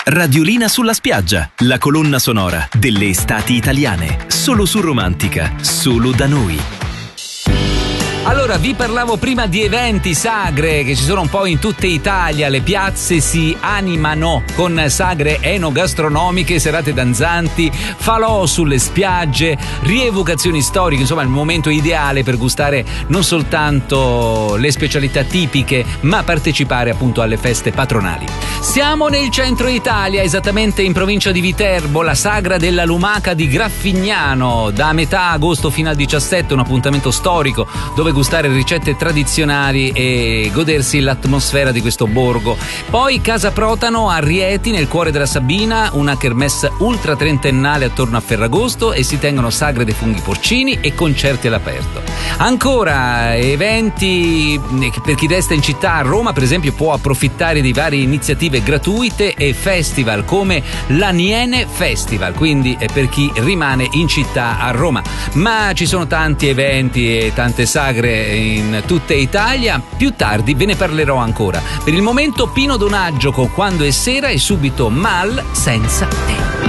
Radiolina sulla spiaggia, la colonna sonora delle estati italiane. Solo su Romantica, solo da noi. Allora, vi parlavo prima di eventi, sagre che ci sono un po' in tutta Italia. Le piazze si animano con sagre enogastronomiche, serate danzanti, falò sulle spiagge, rievocazioni storiche, insomma il momento ideale per gustare non soltanto le specialità tipiche, ma partecipare appunto alle feste patronali. Siamo nel centro Italia, esattamente in provincia di Viterbo, la sagra della lumaca di Graffignano, da metà agosto fino al 17, un appuntamento storico dove gustare ricette tradizionali e godersi l'atmosfera di questo borgo. Poi Casa Protano a Rieti, nel cuore della Sabina, una kermesse ultra trentennale attorno a Ferragosto, e si tengono sagre dei funghi porcini e concerti all'aperto. Ancora eventi per chi resta in città. A Roma, per esempio, può approfittare di varie iniziative gratuite e festival come l'Aniene Festival, quindi è per chi rimane in città a Roma. Ma ci sono tanti eventi e tante sagre in tutta Italia, più tardi ve ne parlerò ancora. Per il momento Pino Donaggio con Quando è sera, e subito Mal senza te.